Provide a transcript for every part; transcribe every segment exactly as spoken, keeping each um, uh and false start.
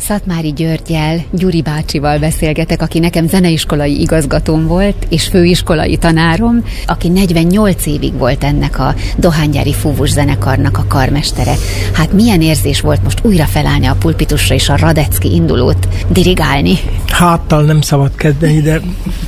Szatmári Györggyel, Gyuri bácsival beszélgetek, aki nekem zeneiskolai igazgatóm volt, és főiskolai tanárom, aki negyvennyolc évig volt ennek a dohánygyári fúvós zenekarnak a karmestere. Hát milyen érzés volt most újra felállni a pulpitusra és a Radecki indulót dirigálni? Háttal nem szabad kezdeni, de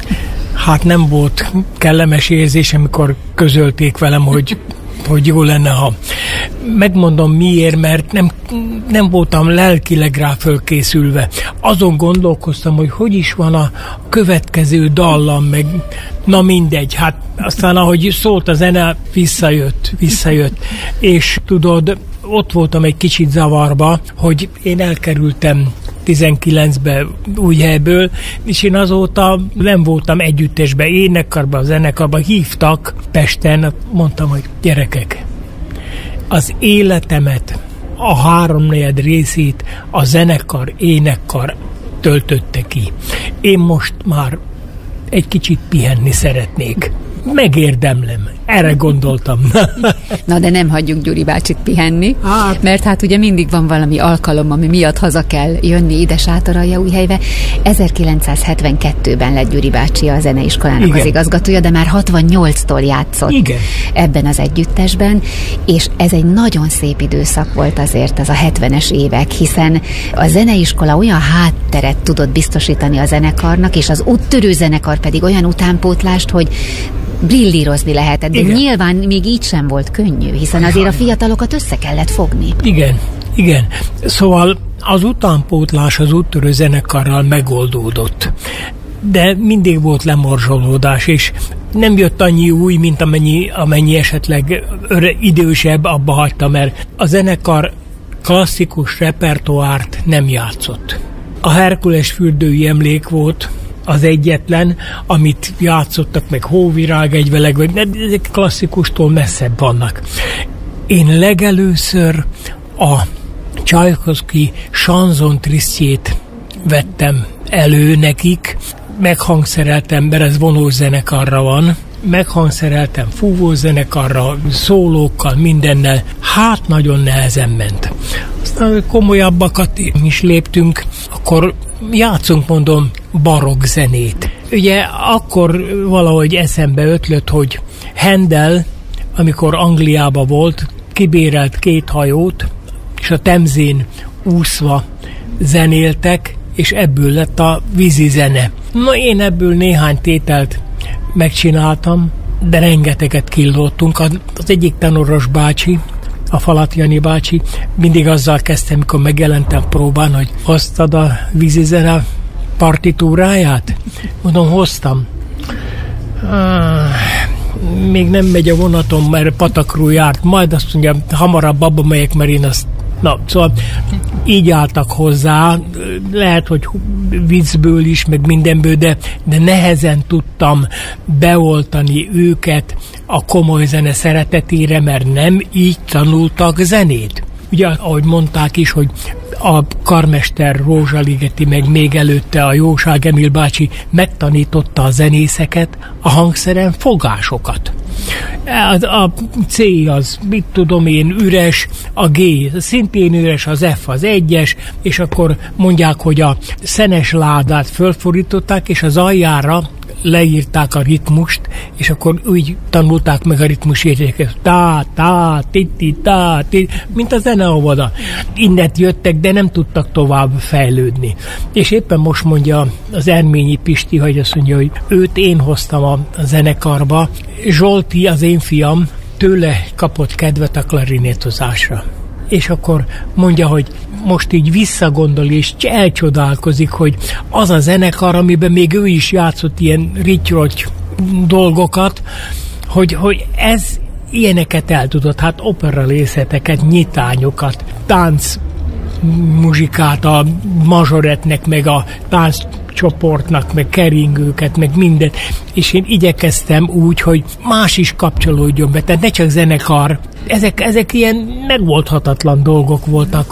hát nem volt kellemes érzés, amikor közölték velem, hogy hogy jó lenne, ha megmondom miért, mert nem, nem voltam lelkileg rá fölkészülve. Azon gondolkoztam, hogy hogy is van a következő dallam, meg na mindegy, hát aztán ahogy szólt a zene, visszajött, visszajött, és tudod, ott voltam egy kicsit zavarba, hogy én elkerültem tizenkilencbe Újhelyből, és én azóta nem voltam együttesben, énekkarban, zenekarban, hívtak Pesten, mondtam, hogy gyerekek, az életemet, a háromnegyed részét a zenekar, énekkar töltötte ki. Én most már egy kicsit pihenni szeretnék. Megérdemlem. Erre gondoltam. Na, de nem hagyjuk Gyuri bácsit pihenni, hát. Mert hát ugye mindig van valami alkalom, ami miatt haza kell jönni ide Sátoraljaújhelybe. ezerkilencszázhetvenkettőben lett Gyuri bácsi a zeneiskolának Igen. az igazgatója, de már hatvannyolctól játszott Igen. ebben az együttesben, és ez egy nagyon szép időszak volt azért az a hetvenes évek, hiszen a zeneiskola olyan hátteret tudott biztosítani a zenekarnak, és az úttörő zenekar pedig olyan utánpótlást, hogy brillírozni lehetett, de Igen. nyilván még így sem volt könnyű, hiszen azért a fiatalokat össze kellett fogni. Igen, igen. Szóval az utánpótlás az úttörő zenekarral megoldódott. De mindig volt lemorzsolódás, és nem jött annyi új, mint amennyi, amennyi esetleg öre, idősebb, abba hagyta, mert a zenekar klasszikus repertoárt nem játszott. A Herkules fürdői emlék volt az egyetlen, amit játszottak, meg Hóvirág egyveleg, vagy ezek klasszikustól messzebb vannak. Én legelőször a Csajkovszky Chanson Tristjét vettem elő nekik, meghangszereltem, mert ez vonós zenekarra van, meghangszereltem fúvós zenekarra, szólókkal, mindennel, hát nagyon nehezen ment. Aztán komolyabbakat is léptünk, akkor játszunk, mondom, barokk zenét. Ugye akkor valahogy eszembe ötlött, hogy Handel, amikor Angliában volt, kibérelt két hajót, és a Temzén úszva zenéltek, és ebből lett a vízi zene. Na, én ebből néhány tételt megcsináltam, de rengeteget killódtunk. Az egyik tenoros bácsi, a Falat Jani bácsi, mindig azzal kezdtem, mikor megjelentem próbán, hogy hoztad a vízi zene partitúráját? Mondom, hoztam. Ah, még nem megy a vonatom, mert Patakról járt, majd azt mondja, hamarabb abba megyek, mert én azt... Na, szóval így álltak hozzá, lehet, hogy viccből is, meg mindenből, de, de nehezen tudtam beoltani őket a komoly zene szeretetére, mert nem így tanultak zenét. Ugye, ahogy mondták is, hogy a karmester Rózsaligeti, meg még előtte a Jóság Emil bácsi megtanította a zenészeket a hangszeren fogásokat. A, a C az, mit tudom én, üres, a G szintén üres, az F az egyes, és akkor mondják, hogy a szenes ládát fölfordították, és az aljára leírták a ritmust, és akkor úgy tanulták meg a ritmusértéket. Tá, tá, titi, tá, titi, mint a zeneóvoda. Innent jöttek, de nem tudtak tovább fejlődni. És éppen most mondja az Erményi Pisti, hogy azt mondja, hogy őt én hoztam a, a zenekarba. Zsolti, az én fiam, tőle kapott kedvet a klarinétozásra. És akkor mondja, hogy most így visszagondol, és elcsodálkozik, hogy az a zenekar, amiben még ő is játszott ilyen rittyroty dolgokat, hogy, hogy ez ilyeneket el tudott, hát operarészleteket, nyitányokat, tánc muzsikát a mazsoretnek, meg a tánccsoportnak, meg keringőket, meg mindent, és én igyekeztem úgy, hogy más is kapcsolódjon be, tehát ne csak zenekar. Ezek, ezek ilyen megoldhatatlan dolgok voltak.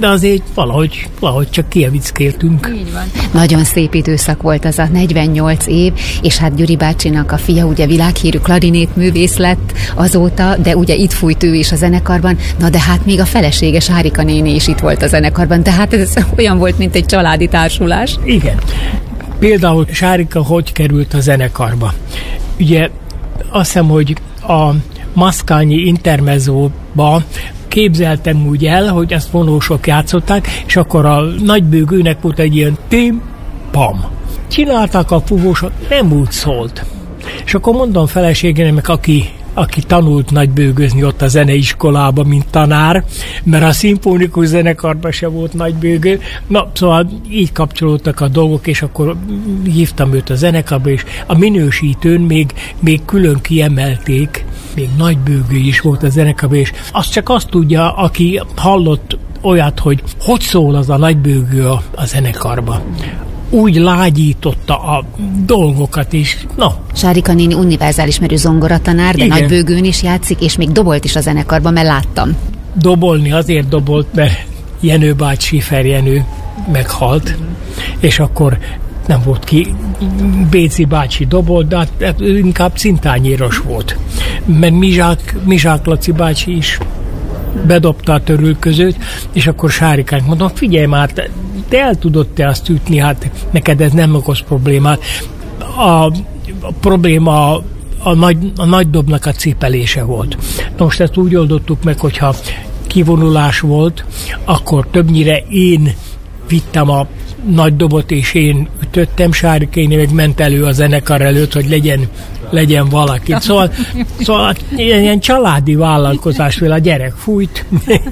de azért valahogy, valahogy csak kievickéltünk. Így van. Nagyon szép időszak volt az a negyvennyolc év, és hát Gyuri bácsinak a fia ugye világhírű klarinétművész lett azóta, de ugye itt fújt ő is a zenekarban, na de hát még a felesége Sárika néni is itt volt a zenekarban, tehát ez olyan volt, mint egy családi társulás. Igen. Például Sárika hogy került a zenekarba? Ugye azt hiszem, hogy a Maszkányi intermezzóba képzeltem úgy el, hogy ezt vonósok játszották, és akkor a nagybőgőnek volt egy ilyen tim-pam. Csinálták a fúvósok, nem úgy szólt. És akkor mondom feleségének, aki aki tanult nagybőgözni ott a zeneiskolában, mint tanár, mert a szimfonikus zenekarban se volt nagybőgő. Na, szóval így kapcsolódtak a dolgok, és akkor hívtam őt a zenekarba, és a minősítőn még, még külön kiemelték, még nagybőgő is volt a zenekarban, és azt csak azt tudja, aki hallott olyat, hogy hogy szól az a nagybőgő a, a zenekarba. Úgy lágyította a dolgokat is. No. Sárika néni univerzális merő zongoratanár, de nagybőgőn is játszik, és még dobolt is a zenekarban, mert láttam. Dobolni azért dobolt, mert Jenő bácsi, Ferjenő meghalt, mm. és akkor nem volt ki. Béci bácsi dobolt, de hát inkább cintányéros volt. Mert Mizsák, Mizsák Laci bácsi is bedobta a törülközőt, és akkor Sárikánk mondom, figyelj már, te, te el tudod te azt ütni, hát neked ez nem okoz problémát. A, a probléma a, a, nagy, a nagy dobnak a cipelése volt. Most ezt úgy oldottuk meg, hogyha kivonulás volt, akkor többnyire én vittem a nagy dobot, és én ütöttem, Sárikéné meg ment elő a zenekar előtt, hogy legyen legyen valaki. Szóval, szóval ilyen családi vállalkozás, a gyerek fújt.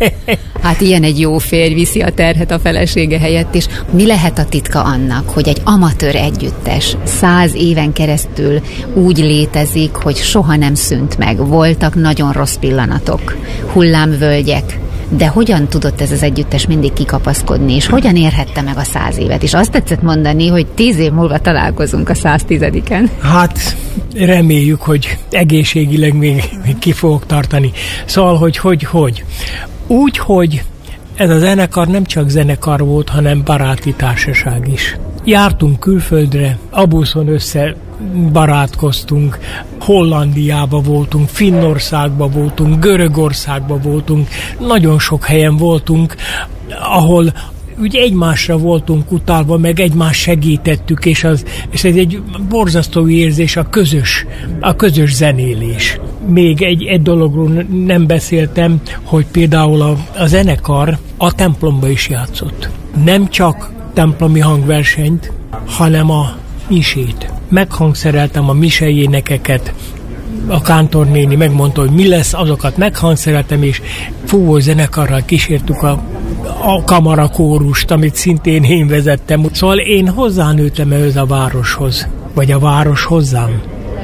Hát ilyen egy jó férj viszi a terhet a felesége helyett is. Mi lehet a titka annak, hogy egy amatőr együttes száz éven keresztül úgy létezik, hogy soha nem szűnt meg? Voltak nagyon rossz pillanatok, hullámvölgyek, de hogyan tudott ez az együttes mindig kikapaszkodni, és hogyan érhette meg a száz évet? És azt tetszett mondani, hogy tíz év múlva találkozunk a száztizediken. Hát reméljük, hogy egészségileg még, még ki fogok tartani. Szóval, hogy hogy, hogy. Úgy, hogy ez a zenekar nem csak zenekar volt, hanem baráti társaság is. Jártunk külföldre, abuszon össze barátkoztunk, Hollandiába voltunk, Finnországba voltunk, Görögországba voltunk, nagyon sok helyen voltunk, ahol ugye egymásra voltunk utálva, meg egymást segítettük, és, az, és ez egy borzasztó érzés, a közös, a közös zenélés. Még egy, egy dologról nem beszéltem, hogy például a, a zenekar a templomba is játszott. Nem csak templomi hangversenyt, hanem a misét. Meghangszereltem a misei énekeket, a kántornéni megmondta, hogy mi lesz, azokat meghangszereltem, és fúvó zenekarral kísértük a, a kamarakórust, amit szintén én vezettem. Szóval én hozzánőttem ehhez a városhoz, vagy a város hozzám.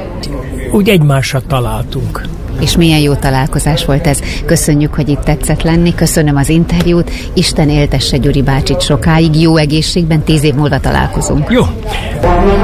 Úgy egymásra találtunk. És milyen jó találkozás volt ez. Köszönjük, hogy itt tetszett lenni, köszönöm az interjút, Isten éltesse Gyuri bácsit sokáig, jó egészségben, tíz év múlva találkozunk. Jó.